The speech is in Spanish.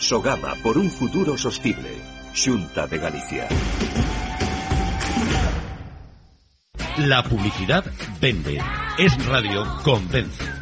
Sogama por un futuro sostible. Xunta de Galicia. La publicidad vende. Es Radio convence.